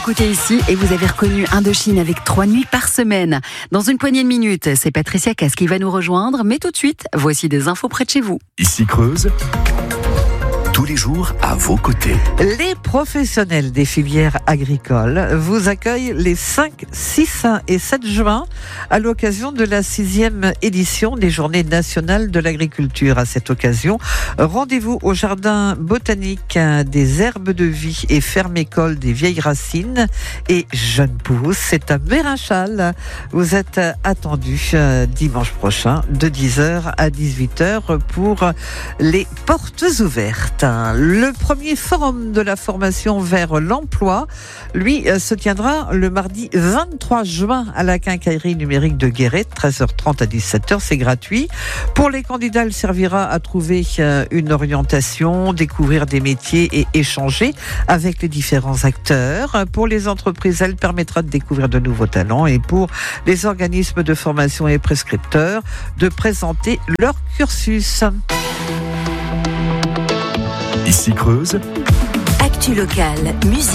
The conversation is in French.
Écoutez ici et vous avez reconnu Indochine avec 3 nuits par semaine. Dans une poignée de minutes, c'est Patricia Cass qui va nous rejoindre. Mais tout de suite, voici des infos près de chez vous. Ici Creuse, tous les jours à vos côtés. Les professionnels des filières agricoles vous accueillent les 5, 6 et 7 juin à l'occasion de la 6e édition des Journées nationales de l'agriculture. À cette occasion, rendez-vous au jardin botanique des herbes de vie et ferme école des vieilles racines et jeunes pousses. C'est à Mérinchal. Vous êtes attendus dimanche prochain de 10h à 18h pour les portes ouvertes. Le premier forum de la formation vers l'emploi, lui, se tiendra le mardi 23 juin à la quincaillerie numérique de Guéret, 13h30 à 17h, c'est gratuit. Pour les candidats, il servira à trouver une orientation, découvrir des métiers et échanger avec les différents acteurs. Pour les entreprises, elle permettra de découvrir de nouveaux talents et pour les organismes de formation et prescripteurs, de présenter leur cursus. Ici Creuse, Actu locale, musique.